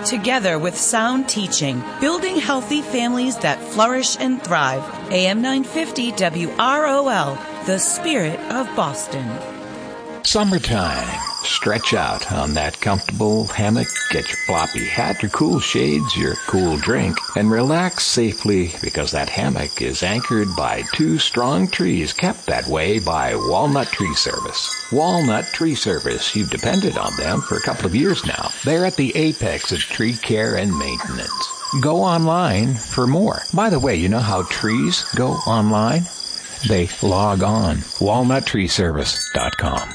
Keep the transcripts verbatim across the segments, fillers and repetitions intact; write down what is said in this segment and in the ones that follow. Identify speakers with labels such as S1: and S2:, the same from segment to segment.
S1: together with sound teaching, building healthy families that flourish and thrive. A M nine fifty W R O L, the spirit of Boston.
S2: Summertime. Stretch out on that comfortable hammock, get your floppy hat, your cool shades, your cool drink, and relax safely because that hammock is anchored by two strong trees kept that way by Walnut Tree Service. Walnut Tree Service, you've depended on them for a couple of years now. They're at the apex of tree care and maintenance. Go online for more. By the way, you know how trees go online? They log on. walnut tree service dot com.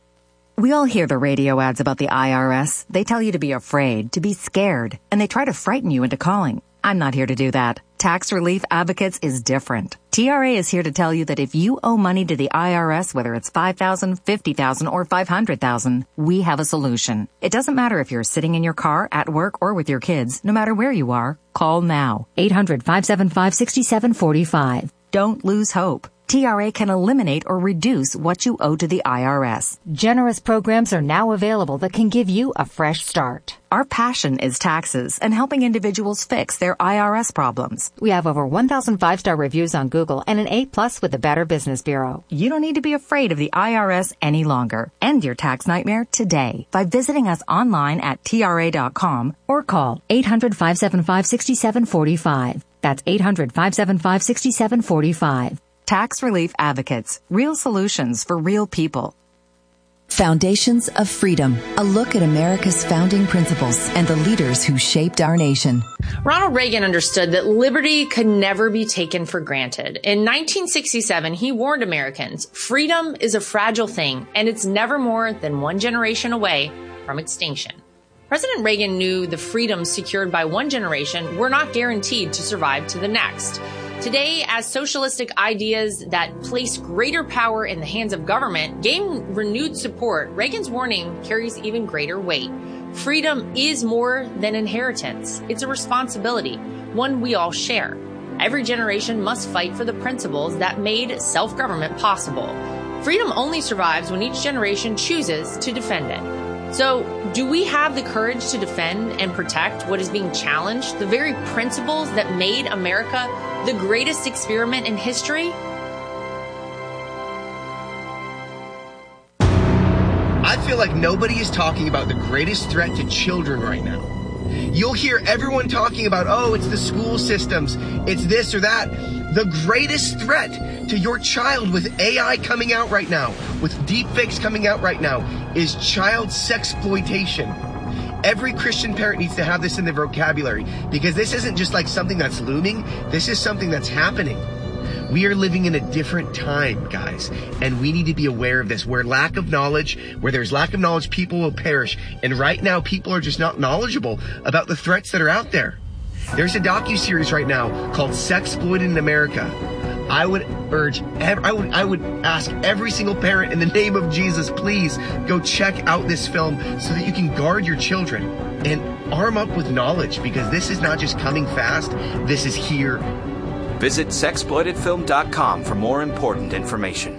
S3: We all hear the radio ads about the I R S. They tell you to be afraid, to be scared, and they try to frighten you into calling. I'm not here to do that. Tax Relief Advocates is different. T R A is here to tell you that if you owe money to the I R S, whether it's five thousand dollars, fifty thousand dollars, or five hundred thousand dollars, we have a solution. It doesn't matter if you're sitting in your car, at work, or with your kids. No matter where you are, call now. eight hundred, five seven five, six seven four five. Don't lose hope. T R A can eliminate or reduce what you owe to the I R S. Generous programs are now available that can give you a fresh start. Our passion is taxes and helping individuals fix their I R S problems. We have over one thousand five-star reviews on Google and an A plus with the Better Business Bureau. You don't need to be afraid of the I R S any longer. End your tax nightmare today by visiting us online at T R A dot com or call eight hundred, five seven five, six seven four five. That's eight hundred, five seven five, six seven four five. Tax Relief Advocates. Real solutions for real people.
S4: Foundations of Freedom. A look at America's founding principles and the leaders who shaped our nation.
S5: Ronald Reagan understood that liberty could never be taken for granted. In nineteen sixty-seven, he warned Americans, freedom is a fragile thing, and it's never more than one generation away from extinction. President Reagan knew the freedoms secured by one generation were not guaranteed to survive to the next. Today, as socialistic ideas that place greater power in the hands of government gain renewed support, Reagan's warning carries even greater weight. Freedom is more than inheritance. It's a responsibility, one we all share. Every generation must fight for the principles that made self-government possible. Freedom only survives when each generation chooses to defend it. So, do we have the courage to defend and protect what is being challenged, the very principles that made America the greatest experiment in history?
S6: I feel like nobody is talking about the greatest threat to children right now. You'll hear everyone talking about, oh, it's the school systems, it's this or that. The greatest threat to your child with A I coming out right now, with deepfakes coming out right now, is child sexploitation. Every Christian parent needs to have this in their vocabulary, because this isn't just like something that's looming. This is something that's happening. We are living in a different time, guys, and we need to be aware of this. Where lack of knowledge, where there's lack of knowledge, people will perish. And right now, people are just not knowledgeable about the threats that are out there. There's a docuseries right now called Sexploited in America. I would urge, I would, I would ask every single parent in the name of Jesus, please go check out this film so that you can guard your children and arm up with knowledge, because this is not just coming fast, this is here.
S7: Visit sexploited film dot com for more important information.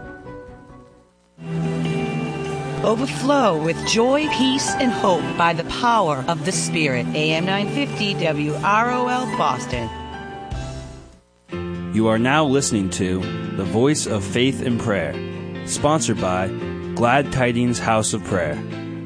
S1: Overflow with joy, peace, and hope by the power of the Spirit. A M nine fifty W R O L Boston.
S8: You are now listening to The Voice of Faith and Prayer, sponsored by Glad Tidings House of Prayer.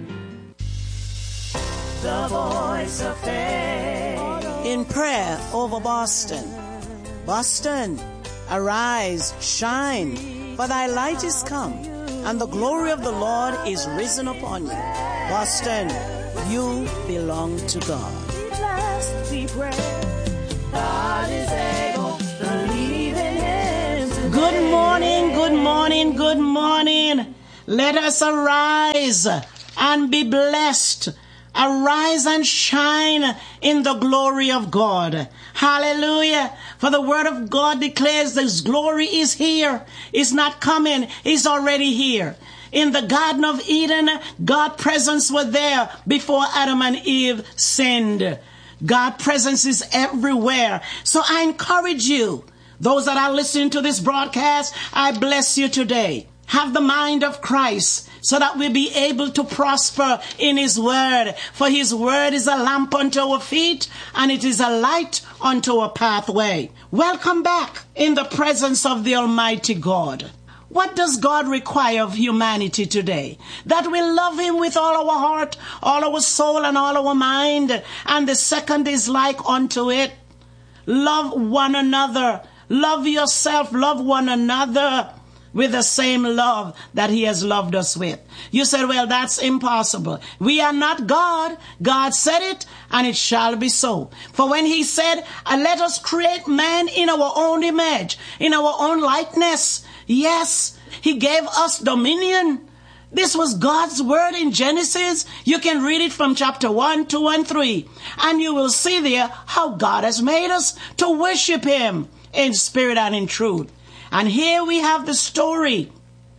S9: The Voice of Faith in prayer over Boston. Boston, arise, shine, for thy light is come, and the glory of the Lord is risen upon you. Boston, you belong to God. Be blessed, be brave. God is able, believe in Him today. Good morning, good morning, good morning. Let us arise and be blessed. Arise and shine in the glory of God. Hallelujah. For the word of God declares His glory is here. It's not coming. It's already here. In the Garden of Eden, God's presence was there before Adam and Eve sinned. God's presence is everywhere. So I encourage you, those that are listening to this broadcast, I bless you today. Have the mind of Christ. so that we be able to prosper in his word. For his word is a lamp unto our feet, and it is a light unto our pathway. Welcome back in the presence of the Almighty God. What does God require of humanity today? That we love him with all our heart, all our soul, and all our mind. And the second is like unto it. Love one another. Love yourself. Love one another with the same love that he has loved us with. You said, well, that's impossible. We are not God. God said it, and it shall be so. For when he said, let us create man in our own image, in our own likeness, yes, he gave us dominion. This was God's word in Genesis. You can read it from chapter one, two, and three. And you will see there how God has made us to worship him in spirit and in truth. And here we have the story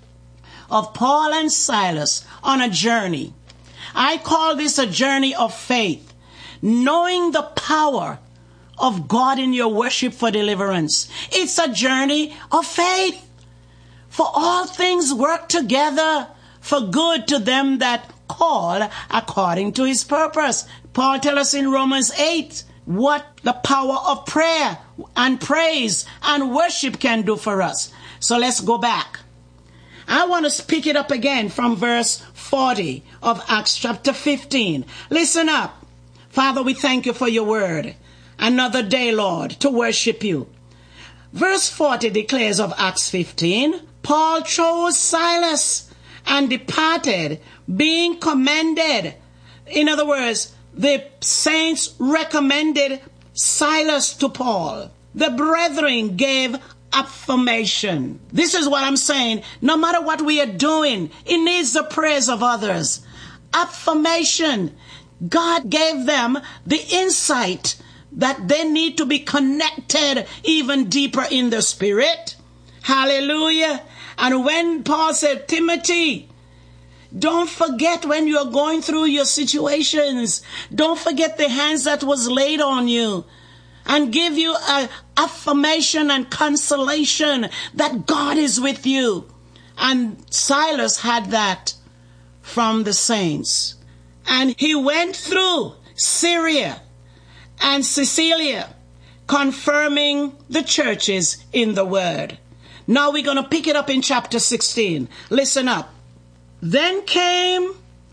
S9: of Paul and Silas on a journey. I call this a journey of faith, knowing the power of God in your worship for deliverance. It's a journey of faith. For all things work together for good to them that call according to his purpose. Paul tells us in Romans eight what the power of prayer and praise and worship can do for us. So let's go back. I want to pick it up again from verse forty of Acts chapter fifteen. Listen up. Father, we thank you for your word. Another day, Lord, to worship you. Verse forty declares of Acts fifteen, Paul chose Silas and departed, being commended. In other words, the saints recommended Silas to Paul. The brethren gave affirmation. This is what I'm saying. No matter what we are doing, it needs the praise of others. Affirmation. God gave them the insight that they need to be connected even deeper in the spirit. Hallelujah. And when Paul said, Timothy, don't forget when you're going through your situations. Don't forget the hands that was laid on you. And give you an affirmation and consolation that God is with you. And Silas had that from the saints. And he went through Syria and Cilicia, confirming the churches in the word. Now we're going to pick it up in chapter sixteen. Listen up. Then came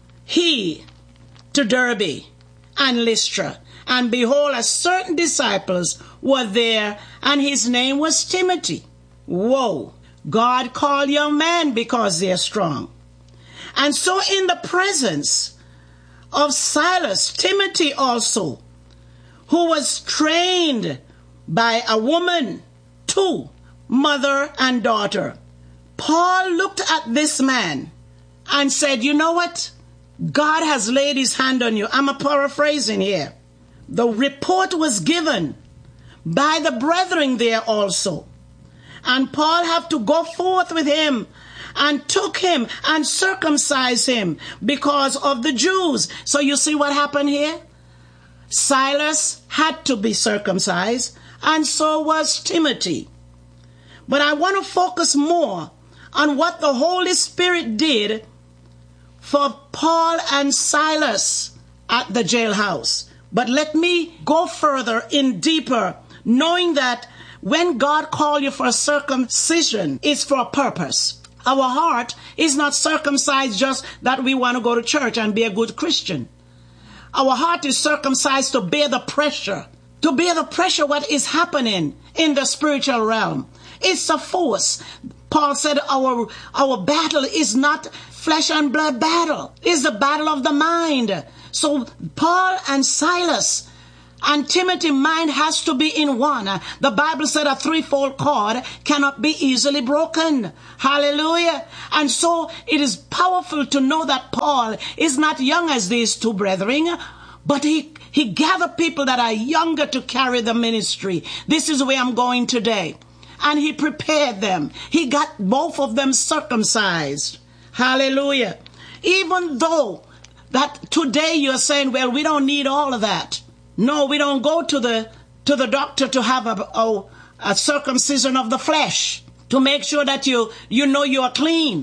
S9: he to Derbe and Lystra, and behold, a certain disciples were there, and his name was Timothy. Whoa! God called young men because they're strong. And so in the presence of Silas, Timothy also, who was trained by a woman, too, mother and daughter, Paul looked at this man and said, you know what? God has laid his hand on you. I'm a paraphrasing here. The report was given by the brethren there also. And Paul had to go forth with him and took him and circumcised him because of the Jews. So you see what happened here? Silas had to be circumcised, and so was Timothy. But I want to focus more on what the Holy Spirit did for Paul and Silas at the jailhouse. But let me go further in deeper, knowing that when God called you for circumcision, it's for a purpose. Our heart is not circumcised just that we want to go to church and be a good Christian. Our heart is circumcised to bear the pressure, to bear the pressure what is happening in the spiritual realm. It's a force. Paul said our, our battle is not flesh and blood battle. It's the battle of the mind. So Paul and Silas and Timothy mind has to be in one. The Bible said a threefold cord cannot be easily broken. Hallelujah. And so it is powerful to know that Paul is not young as these two brethren, but he, he gathered people that are younger to carry the ministry. This is where I'm going today. And he prepared them. He got both of them circumcised. Hallelujah. Even though that today you're saying, well, we don't need all of that. No, we don't go to the to the doctor to have a, a, a circumcision of the flesh to make sure that you, you know you are clean.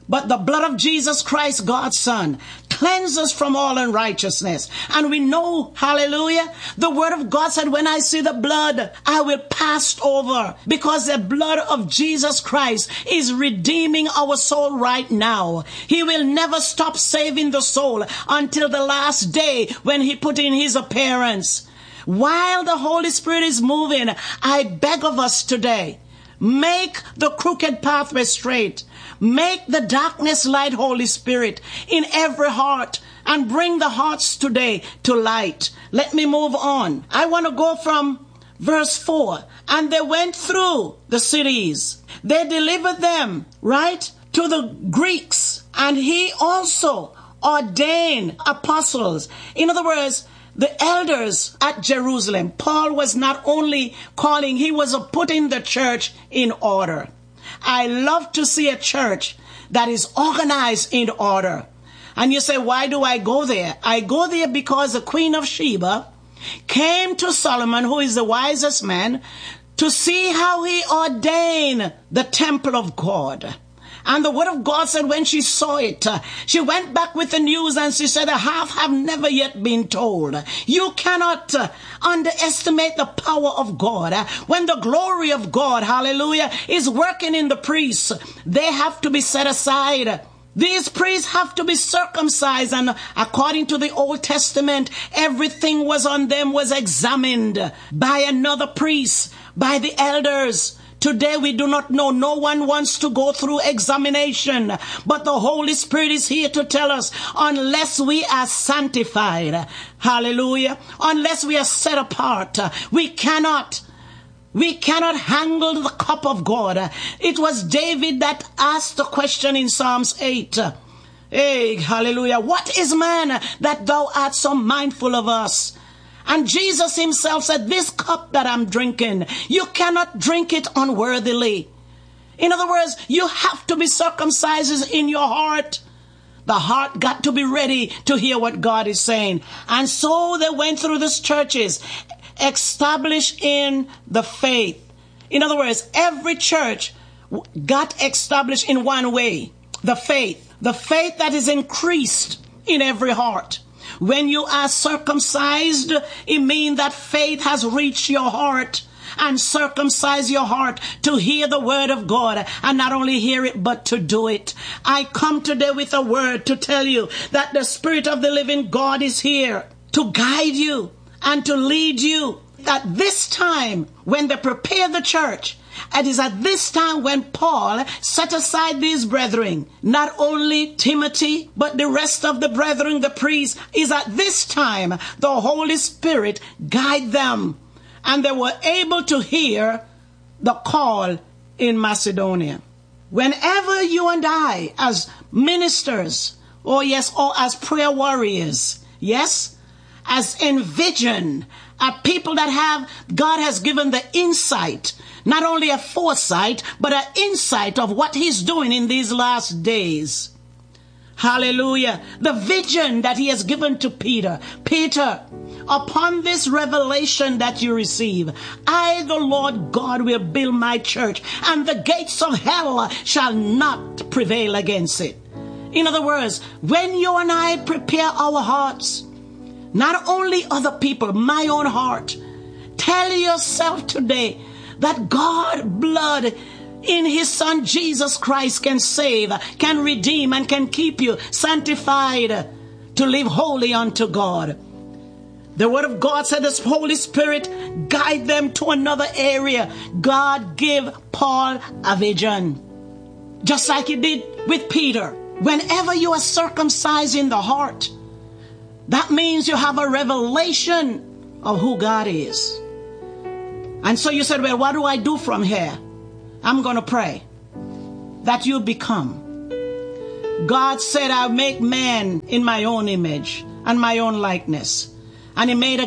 S9: But the blood of Jesus Christ, God's Son, cleanses us from all unrighteousness. And we know, hallelujah, the word of God said, when I see the blood, I will pass over, because the blood of Jesus Christ is redeeming our soul right now. He will never stop saving the soul until the last day when he put in his appearance. While the Holy Spirit is moving, I beg of us today, make the crooked pathway straight. Make the darkness light, Holy Spirit, in every heart, and bring the hearts today to light. Let me move on. I want to go from verse four. And they went through the cities. They delivered them, right, to the Greeks. And he also ordained apostles. In other words, the elders at Jerusalem. Paul was not only calling, he was putting the church in order. I love to see a church that is organized in order. And you say, why do I go there? I go there because the Queen of Sheba came to Solomon, who is the wisest man, to see how he ordained the temple of God. And the word of God said when she saw it, uh, she went back with the news and she said, a half have never yet been told. You cannot uh, underestimate the power of God. Uh, when the glory of God, hallelujah, is working in the priests, they have to be set aside. These priests have to be circumcised, and according to the Old Testament, everything was on them was examined by another priest, by the elders. Today we do not know. No one wants to go through examination. But the Holy Spirit is here to tell us, unless we are sanctified, hallelujah, unless we are set apart, we cannot, we cannot handle the cup of God. It was David that asked the question in Psalms eight. Hey, hallelujah. What is man that thou art so mindful of us? And Jesus himself said, this cup that I'm drinking, you cannot drink it unworthily. In other words, you have to be circumcised in your heart. The heart got to be ready to hear what God is saying. And so they went through these churches, established in the faith. In other words, every church got established in one way, the faith. The faith that is increased in every heart. When you are circumcised, it means that faith has reached your heart, and circumcise your heart to hear the word of God, and not only hear it, but to do it. I come today with a word to tell you that the Spirit of the living God is here to guide you and to lead you. At this time, when they prepare the church, it is at this time when Paul set aside these brethren, not only Timothy, but the rest of the brethren, the priests, is at this time the Holy Spirit guide them. And they were able to hear the call in Macedonia. Whenever you and I, as ministers, oh yes, or as prayer warriors, yes, as envision, are people that have, God has given the insight, not only a foresight, but an insight of what he's doing in these last days. Hallelujah. The vision that he has given to Peter. Peter, upon this revelation that you receive, I, the Lord God, will build my church, and the gates of hell shall not prevail against it. In other words, when you and I prepare our hearts, not only other people, my own heart, tell yourself today that God's blood in his Son Jesus Christ can save, can redeem, and can keep you sanctified to live holy unto God. The word of God said this Holy Spirit guide them to another area. God give Paul a vision, just like he did with Peter. Whenever you are circumcised in the heart, that means you have a revelation of who God is. And so you said, well, what do I do from here? I'm going to pray that you become. God said, I'll make man in my own image and my own likeness. And he made a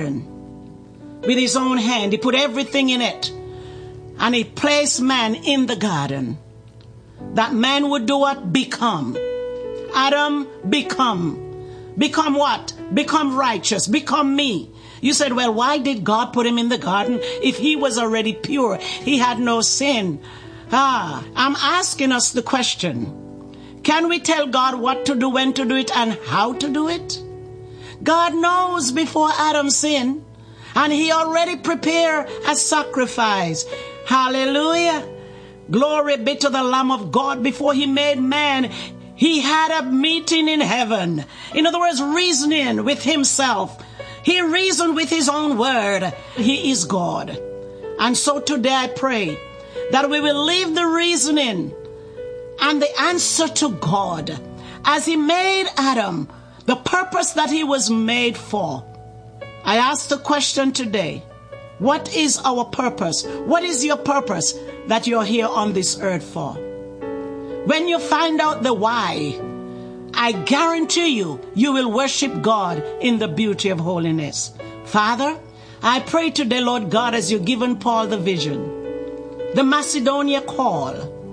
S9: garden with his own hand. He put everything in it. And he placed man in the garden. That man would do what? Become. Adam, become. Become what? Become righteous. Become me. You said, well, why did God put him in the garden if he was already pure? He had no sin. Ah, I'm asking us the question. Can we tell God what to do, when to do it, and how to do it? God knows before Adam sinned, and he already prepared a sacrifice. Hallelujah. Glory be to the Lamb of God. Before he made man, he had a meeting in heaven. In other words, reasoning with himself. He reasoned with his own word. He is God. And so today I pray that we will leave the reasoning and the answer to God. As he made Adam, the purpose that he was made for. I ask the question today, what is our purpose? What is your purpose that you're here on this earth for? When you find out the why, I guarantee you, you will worship God in the beauty of holiness. Father, I pray today, Lord God, as you've given Paul the vision, the Macedonia call,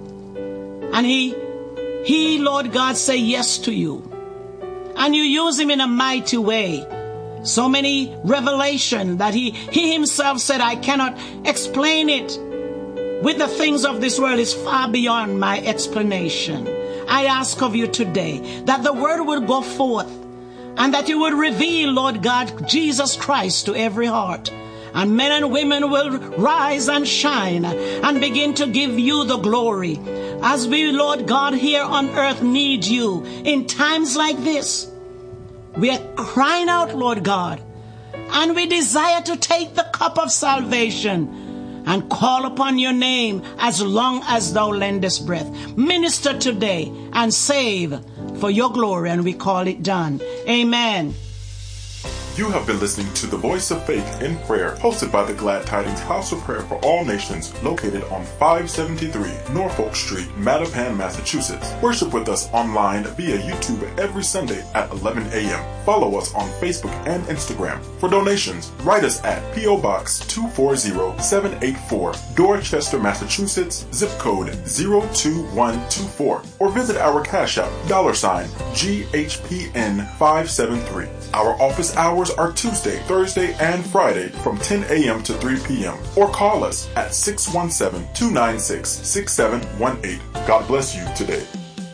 S9: and he, he, Lord God, say yes to you. And you use him in a mighty way. So many revelation that he, he himself said, I cannot explain it. With the things of this world is far beyond my explanation. I ask of you today that the word would go forth and that you would reveal, Lord God, Jesus Christ to every heart. And men and women will rise and shine and begin to give you the glory. As we, Lord God, here on earth need you in times like this. We are crying out, Lord God, and we desire to take the cup of salvation and call upon your name as long as thou lendest breath. Minister today and save for your glory, and we call it done. Amen.
S10: You have been listening to The Voice of Faith in Prayer, hosted by the Glad Tidings House of Prayer for All Nations, located on five seventy-three Norfolk Street, Mattapan, Massachusetts. Worship with us online via YouTube every Sunday at eleven a.m. Follow us on Facebook and Instagram. For donations, write us at P O. Box two four zero seven eight four, Dorchester, Massachusetts, zip code zero two one two four, or visit our Cash App, dollar sign G H P N five seven three. Our office hours are Tuesday, Thursday, and Friday from ten a.m. to three p.m. or call us at six one seven, two nine six, six seven one eight. God bless you today.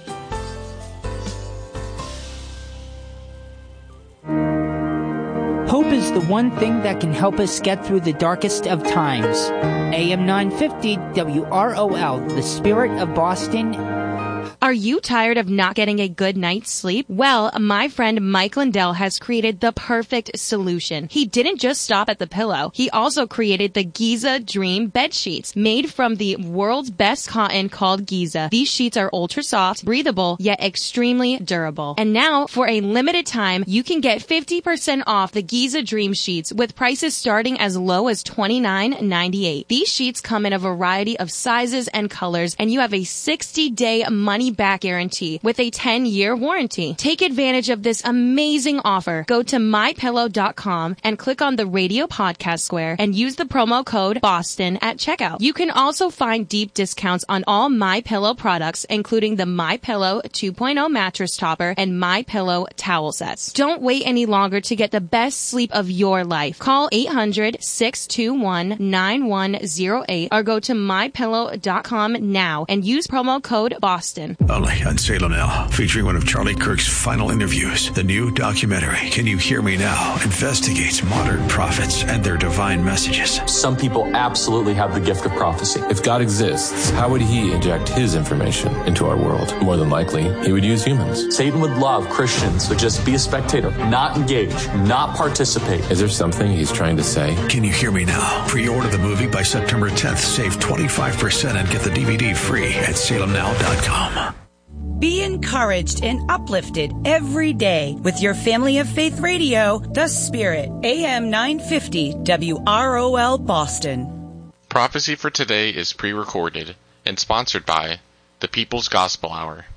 S11: Hope is the one thing that can help us get through the darkest of times. A M nine fifty W R O L, the Spirit of Boston.
S12: Are you tired of not getting a good night's sleep? Well, my friend Mike Lindell has created the perfect solution. He didn't just stop at the pillow. He also created the Giza Dream bed sheets, made from the world's best cotton called Giza. These sheets are ultra soft, breathable, yet extremely durable. And now, for a limited time, you can get fifty percent off the Giza Dream sheets with prices starting as low as twenty-nine ninety-eight. These sheets come in a variety of sizes and colors, and you have a sixty-day money back guarantee with a ten-year warranty. Take advantage of this amazing offer. Go to my pillow dot com and click on the radio podcast square and use the promo code BOSTON at checkout. You can also find deep discounts on all MyPillow products, including the MyPillow two point oh mattress topper and MyPillow towel sets. Don't wait any longer to get the best sleep of your life. Call eight hundred, six two one, nine one zero eight or go to my pillow dot com now and use promo code BOSTON.
S13: Only on Salem Now, featuring one of Charlie Kirk's final interviews. The new documentary, Can You Hear Me Now?, investigates modern prophets and their divine messages.
S14: Some people absolutely have the gift of prophecy. If God exists, how would he inject his information into our world? More than likely, he would use humans. Satan would love Christians to just be a spectator, not engage, not participate. Is there something he's trying to say?
S13: Can You Hear Me Now? Pre-order the movie by September tenth. Save twenty-five percent and get the D V D free at salem now dot com.
S1: Be encouraged and uplifted every day with your Family of Faith Radio, The Spirit, A M nine fifty W R O L Boston.
S15: Prophecy for today is pre-recorded and sponsored by the People's Gospel Hour.